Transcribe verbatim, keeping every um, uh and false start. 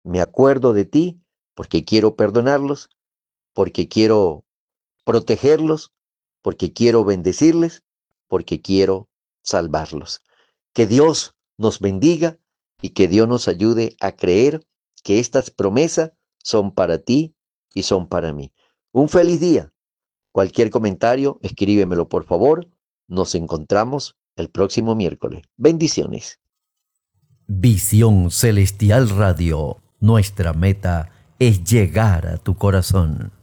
me acuerdo de ti porque quiero perdonarlos, porque quiero protegerlos, porque quiero bendecirles, porque quiero salvarlos. Que Dios nos bendiga y que Dios nos ayude a creer que estas promesas son para ti y son para mí. Un feliz día. Cualquier comentario, escríbemelo por favor. Nos encontramos el próximo miércoles. Bendiciones. Visión Celestial Radio. Nuestra meta es llegar a tu corazón.